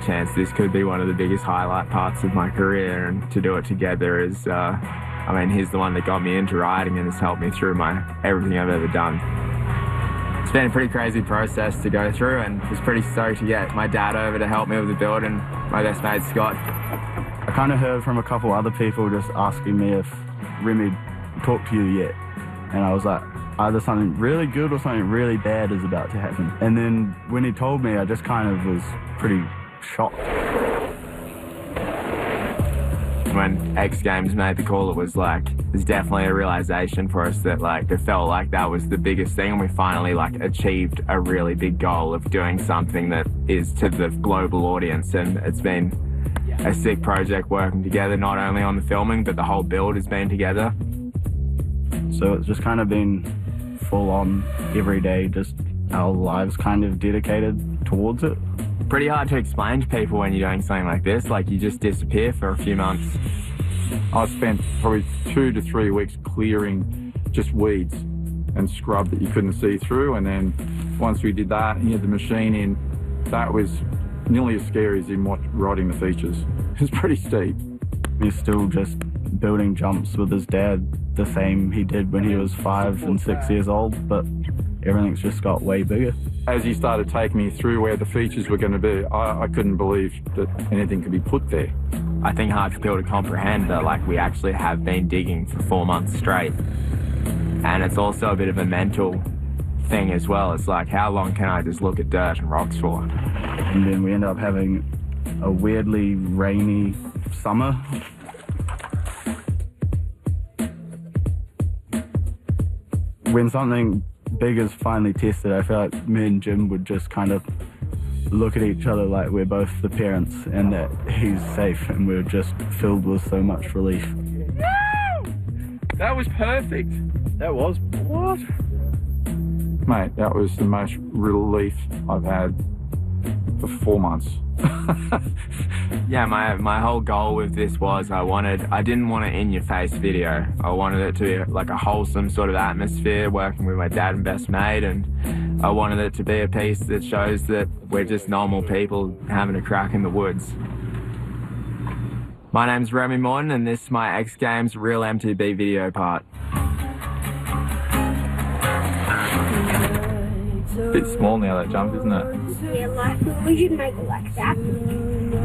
chance this could be one of the biggest highlight parts of my career, and to do it together is, I mean, he's the one that got me into riding and has helped me through everything I've ever done. It's been a pretty crazy process to go through, and was pretty stoked to get my dad over to help me with the build, and my best mate Scott. I kind of heard from a couple other people just asking me if Remy talked to you yet, and I was like, either something really good or something really bad is about to happen. And then when he told me, I just kind of was pretty shocked. When X Games made the call, it was like, there's definitely a realization for us that like, it felt like that was the biggest thing, and we finally like achieved a really big goal of doing something that is to the global audience. And it's been a sick project working together, not only on the filming, but the whole build has been together. So it's just kind of been full on every day, just our lives kind of dedicated towards it. Pretty hard to explain to people when you're doing something like this, like you just disappear for a few months. I spent probably 2 to 3 weeks clearing just weeds and scrub that you couldn't see through, and then once we did that and had the machine in, that was nearly as scary as him riding the features. It was pretty steep. He's still just building jumps with his dad, the same he did when he was 5 and 6 years old, but everything's just got way bigger. As he started taking me through where the features were going to be, I couldn't believe that anything could be put there. I think hard for people to comprehend that like we actually have been digging for 4 months straight. And it's also a bit of a mental thing as well. It's like, how long can I just look at dirt and rocks for? And then we end up having a weirdly rainy summer. When something big is finally tested, I feel like me and Jim would just kind of look at each other like we're both the parents and that he's safe, and we're just filled with so much relief. No! That was perfect. That was? What? Mate, that was the most relief I've had for 4 months. Yeah, my whole goal with this was I didn't want an in-your-face video. I wanted it to be like a wholesome sort of atmosphere, working with my dad and best mate, and I wanted it to be a piece that shows that we're just normal people having a crack in the woods. My name's Remy Morton, and this is my X Games Real MTB video part. Bit small now, that jump, isn't it? Yeah, like, we should make it like that.